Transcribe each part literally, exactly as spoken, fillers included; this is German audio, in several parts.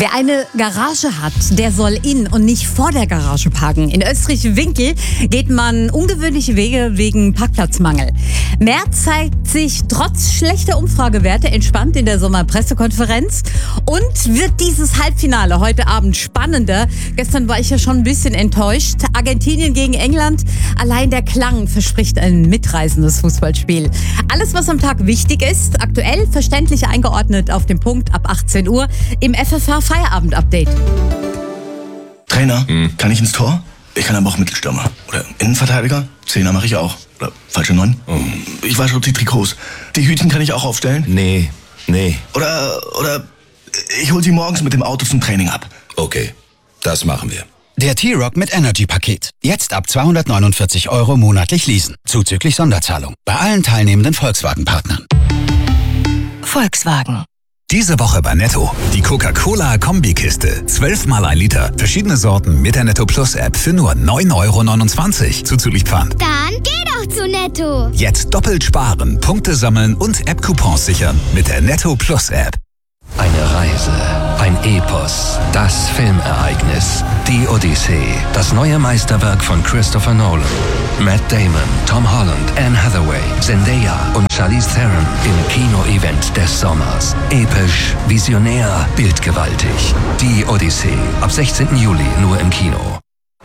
Wer eine Garage hat, der soll in und nicht vor der Garage parken. In Österreich-Winkel geht man ungewöhnliche Wege wegen Parkplatzmangel. Merz zeigt sich trotz schlechter Umfragewerte entspannt in der Sommerpressekonferenz. Und wird dieses Halbfinale heute Abend spannender? Gestern war ich ja schon ein bisschen enttäuscht. Argentinien gegen England. Allein der Klang verspricht ein mitreißendes Fußballspiel. Alles, was am Tag wichtig ist, aktuell verständlich eingeordnet auf dem Punkt ab achtzehn Uhr im F F H Feierabend-Update. Trainer, hm. kann ich ins Tor? Ich kann aber auch Mittelstürmer. Oder Innenverteidiger? Zehner mache ich auch. Oder falsche Neun? Oh. Ich wasche die Trikots. Die Hütchen kann ich auch aufstellen? Nee, nee. Oder, oder ich hol sie morgens mit dem Auto zum Training ab. Okay, das machen wir. Der T-Rock mit Energy-Paket. Jetzt ab zweihundertneunundvierzig Euro monatlich leasen. Zuzüglich Sonderzahlung. Bei allen teilnehmenden Volkswagen-Partnern. Volkswagen. Diese Woche bei Netto. Die Coca-Cola-Kombikiste. zwölf mal ein Liter. Verschiedene Sorten mit der Netto Plus App für nur neun Euro neunundzwanzig. Zuzüglich Pfand. Dann geh doch zu Netto. Jetzt doppelt sparen, Punkte sammeln und App-Coupons sichern mit der Netto Plus App. Eine Reise, ein Epos, das Filmereignis, die Odyssee, das neue Meisterwerk von Christopher Nolan. Matt Damon, Tom Holland, Anne Hathaway, Zendaya und Charlize Theron im Kino-Event des Sommers. Episch, visionär, bildgewaltig. Die Odyssee, ab sechzehnten Juli nur im Kino.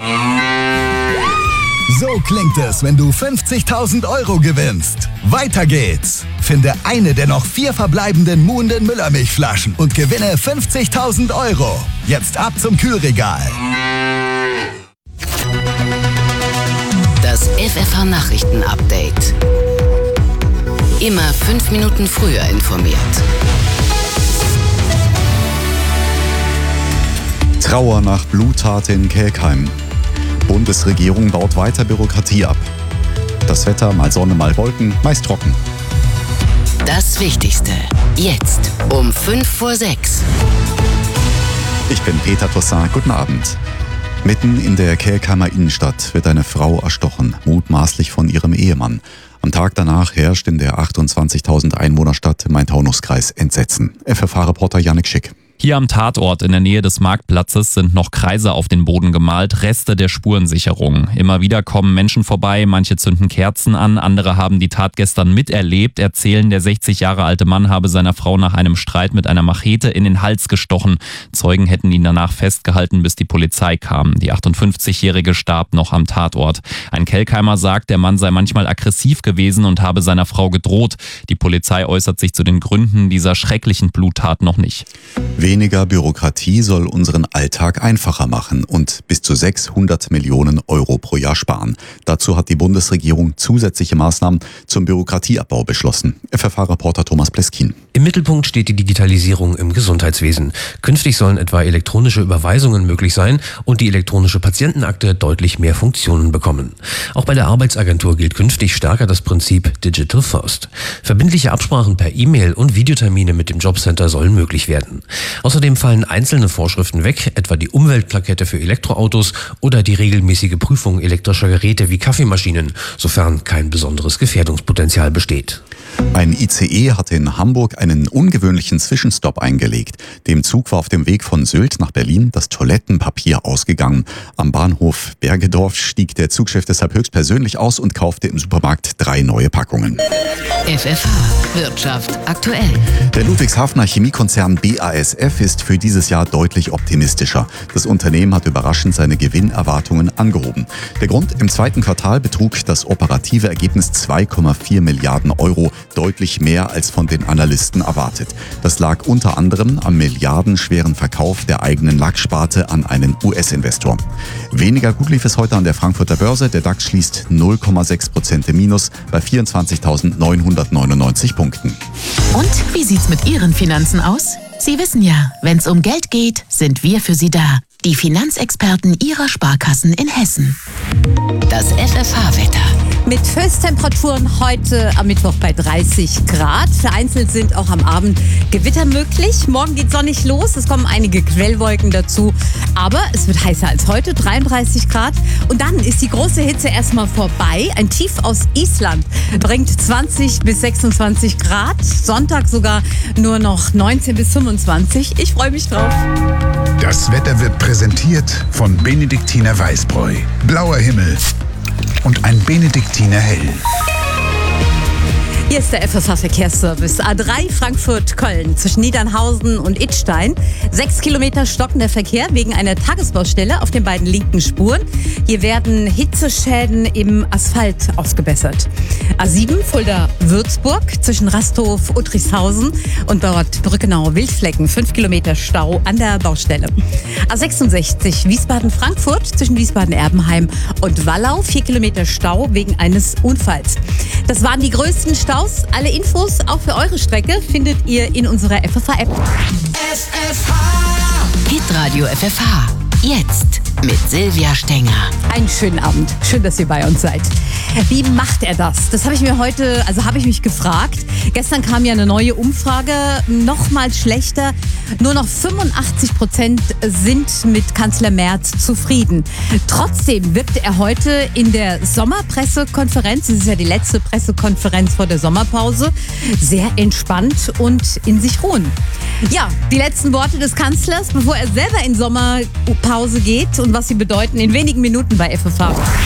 So klingt es, wenn du fünfzigtausend Euro gewinnst. Weiter geht's. Finde eine der noch vier verbleibenden Muhnden Müllermilchflaschen und gewinne fünfzigtausend Euro. Jetzt ab zum Kühlregal. Das F F H-Nachrichten-Update. Immer fünf Minuten früher informiert. Trauer nach Bluttat in Kelkheim. Bundesregierung baut weiter Bürokratie ab. Das Wetter, mal Sonne, mal Wolken, meist trocken. Das Wichtigste, jetzt um fünf vor sechs. Ich bin Peter Toussaint, guten Abend. Mitten in der Kelkheimer Innenstadt wird eine Frau erstochen, mutmaßlich von ihrem Ehemann. Am Tag danach herrscht in der achtundzwanzigtausend Einwohnerstadt im Main-Taunus-Kreis Entsetzen. F F H-Reporter Jannik Schick. Hier am Tatort in der Nähe des Marktplatzes sind noch Kreise auf den Boden gemalt, Reste der Spurensicherung. Immer wieder kommen Menschen vorbei, manche zünden Kerzen an, andere haben die Tat gestern miterlebt, erzählen, der sechzig Jahre alte Mann habe seiner Frau nach einem Streit mit einer Machete in den Hals gestochen. Zeugen hätten ihn danach festgehalten, bis die Polizei kam. Die achtundfünfzigjährige starb noch am Tatort. Ein Kelkheimer sagt, der Mann sei manchmal aggressiv gewesen und habe seiner Frau gedroht. Die Polizei äußert sich zu den Gründen dieser schrecklichen Bluttat noch nicht. Weniger Bürokratie soll unseren Alltag einfacher machen und bis zu sechshundert Millionen Euro pro Jahr sparen. Dazu hat die Bundesregierung zusätzliche Maßnahmen zum Bürokratieabbau beschlossen. F F H-Reporter Thomas Pleskin. Im Mittelpunkt steht die Digitalisierung im Gesundheitswesen. Künftig sollen etwa elektronische Überweisungen möglich sein und die elektronische Patientenakte deutlich mehr Funktionen bekommen. Auch bei der Arbeitsagentur gilt künftig stärker das Prinzip Digital First. Verbindliche Absprachen per E-Mail und Videotermine mit dem Jobcenter sollen möglich werden. Außerdem fallen einzelne Vorschriften weg, etwa die Umweltplakette für Elektroautos oder die regelmäßige Prüfung elektrischer Geräte wie Kaffeemaschinen, sofern kein besonderes Gefährdungspotenzial besteht. Ein I C E hatte in Hamburg einen ungewöhnlichen Zwischenstopp eingelegt. Dem Zug war auf dem Weg von Sylt nach Berlin das Toilettenpapier ausgegangen. Am Bahnhof Bergedorf stieg der Zugchef deshalb höchstpersönlich aus und kaufte im Supermarkt drei neue Packungen. F F H Wirtschaft aktuell. Der Ludwigshafener Chemiekonzern B A S F ist für dieses Jahr deutlich optimistischer. Das Unternehmen hat überraschend seine Gewinnerwartungen angehoben. Der Grund: im zweiten Quartal betrug das operative Ergebnis zwei Komma vier Milliarden Euro, deutlich mehr als von den Analysten erwartet. Das lag unter anderem am milliardenschweren Verkauf der eigenen Lacksparte an einen U S-Investor. Weniger gut lief es heute an der Frankfurter Börse. Der DAX schließt null Komma sechs Prozent im Minus bei vierundzwanzigtausendneunhundertneunundneunzig Punkten. Und wie sieht's mit Ihren Finanzen aus? Sie wissen ja, wenn's um Geld geht, sind wir für Sie da. Die Finanzexperten Ihrer Sparkassen in Hessen. Das F F H-Wetter. Mit Höchsttemperaturen heute am Mittwoch bei dreißig Grad. Vereinzelt sind auch am Abend Gewitter möglich. Morgen geht sonnig los, es kommen einige Quellwolken dazu. Aber es wird heißer als heute, dreiunddreißig Grad. Und dann ist die große Hitze erstmal vorbei. Ein Tief aus Island bringt zwanzig bis sechsundzwanzig Grad. Sonntag sogar nur noch neunzehn bis fünfundzwanzig. Ich freue mich drauf. Das Wetter wird präsentiert von Benediktiner Weißbräu. Blauer Himmel und ein Benediktiner Hell. Hier ist der F F H-Verkehrsservice. A drei Frankfurt-Köln zwischen Niedernhausen und Idstein. Sechs Kilometer stockender Verkehr wegen einer Tagesbaustelle auf den beiden linken Spuren. Hier werden Hitzeschäden im Asphalt ausgebessert. A sieben Fulda-Würzburg zwischen Rasthof, Uttrichshausen und dort Brückenau-Wildflecken. Fünf Kilometer Stau an der Baustelle. A sechsundsechzig Wiesbaden-Frankfurt zwischen Wiesbaden-Erbenheim und Wallau. Vier Kilometer Stau wegen eines Unfalls. Das waren die größten Staus. Alle Infos auch für eure Strecke findet ihr in unserer F F H-App. F F H. Hitradio F F H. Jetzt mit Silvia Stenger. Einen schönen Abend. Schön, dass ihr bei uns seid. Wie macht er das? Das habe ich mir heute, also habe ich mich gefragt. Gestern kam ja eine neue Umfrage, noch mal schlechter. Nur noch fünfundachtzig Prozent sind mit Kanzler Merz zufrieden. Trotzdem wirkte er heute in der Sommerpressekonferenz, das ist ja die letzte Pressekonferenz vor der Sommerpause, sehr entspannt und in sich ruhen. Ja, die letzten Worte des Kanzlers, bevor er selber in Sommerpause geht und was sie bedeuten, in wenigen Minuten bei F F H.